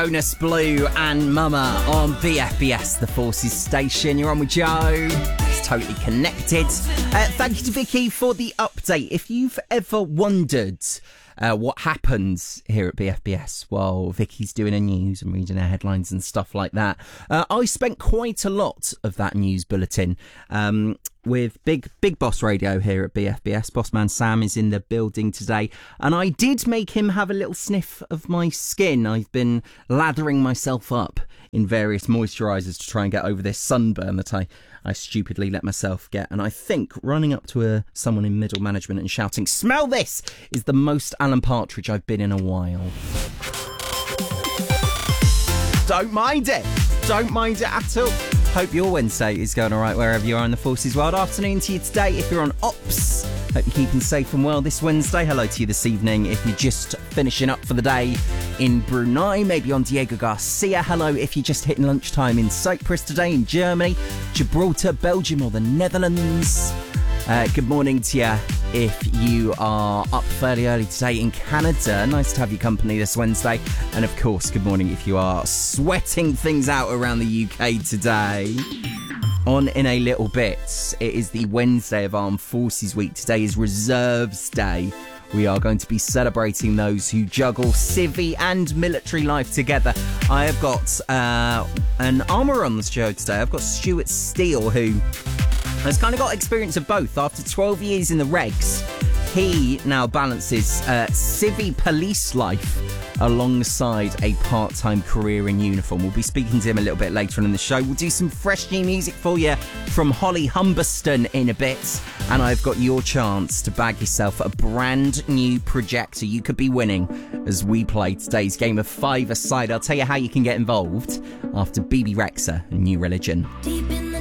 Jonas Blue and Mama on BFBS, the Forces station. You're on with Joe. It's totally connected. Thank you to Vicky for the update. If you've ever wondered what happens here at BFBS while Vicky's doing her news and reading her headlines and stuff like that, I spent quite a lot of that news bulletin with Big Boss Radio here at BFBS. Bossman Sam is in the building today, and I did make him have a little sniff of my skin. I've been lathering myself up in various moisturisers to try and get over this sunburn that I stupidly let myself get. And I think running up to someone in middle management and shouting, "Smell this!" is the most Alan Partridge I've been in a while. Don't mind it. Don't mind it at all. Hope your Wednesday is going all right wherever you are in the Forces world. Afternoon to you today if you're on ops. Hope you're keeping safe and well this Wednesday. Hello to you this evening if you're just finishing up for the day in Brunei, maybe on Diego Garcia. Hello if you're just hitting lunchtime in Cyprus today, in Germany, Gibraltar, Belgium or the Netherlands. Good morning to you if you are up fairly early today in Canada. Nice to have your company this Wednesday. And of course, good morning if you are sweating things out around the UK today. On in a little bit, it is the Wednesday of Armed Forces Week. Today is Reserves Day. We are going to be celebrating those who juggle civvy and military life together. I have got an armourer on the show today. I've got Stuart Steele, who has kind of got experience of both. After 12 years in the regs, he now balances civvy police life alongside a part-time career in uniform. We'll be speaking to him a little bit later on in the show. We'll do some fresh new music for you from Holly Humberston in a bit. And I've got your chance to bag yourself a brand new projector you could be winning as we play today's game of five-a-side. I'll tell you how you can get involved after BB Rexha and New Religion.